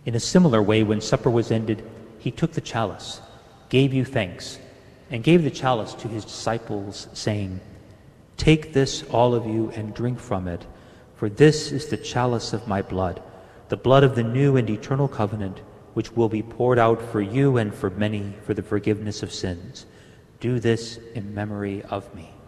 In a similar way, when supper was ended, he took the chalice, gave you thanks, and gave the chalice to his disciples, saying, "Take this, all of you, and drink from it, for this is the chalice of my blood, the blood of the new and eternal covenant, which will be poured out for you and for many for the forgiveness of sins. Do this in memory of me."